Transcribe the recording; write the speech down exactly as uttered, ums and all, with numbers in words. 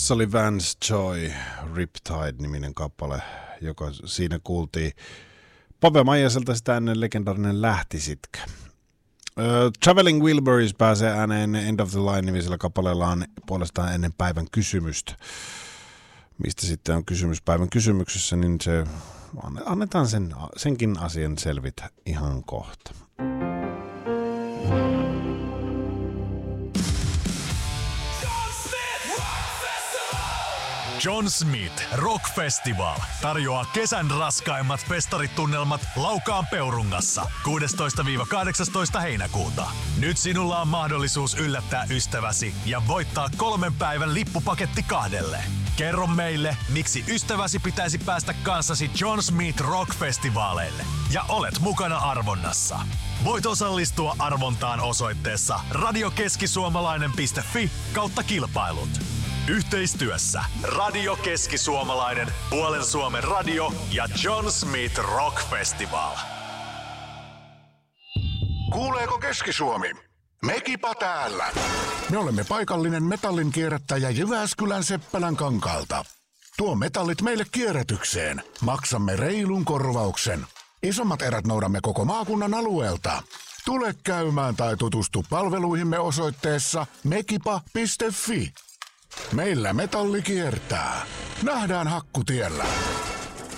Se oli Vance Joy, Riptide-niminen kappale, joka siinä kuultiin Pave Maijaselta sitä ennen legendaarinen Lähtisitkä. Uh, Traveling Wilburys pääsee ääneen End of the Line-nimisellä kappaleellaan puolestaan ennen päivän kysymystä. Mistä sitten on kysymys päivän kysymyksessä, niin se annetaan sen, senkin asian selvitä ihan kohta. John Smith Rock Festival tarjoaa kesän raskaimmat festaritunnelmat Laukaan Peurungassa kuudestoista kahdeksastoista heinäkuuta. Nyt sinulla on mahdollisuus yllättää ystäväsi ja voittaa kolmen päivän lippupaketti kahdelle. Kerro meille, miksi ystäväsi pitäisi päästä kanssasi John Smith Rock Festivaaleille ja olet mukana arvonnassa. Voit osallistua arvontaan osoitteessa radiokeskisuomalainen piste fi kautta kilpailut. Yhteistyössä Radio Keski-Suomalainen, Puolen Suomen radio ja John Smith Rock Festival. Kuuleeko Keski-Suomi? Mekipa täällä. Me olemme paikallinen metallin kierrättäjä Jyväskylän Seppälän kankaalta. Tuo metallit meille kierrätykseen. Maksamme reilun korvauksen. Isommat erät noudamme koko maakunnan alueelta. Tule käymään tai tutustu palveluihimme osoitteessa mekipa piste fi. Meillä metalli kiertää. Nähdään Hakkutiellä.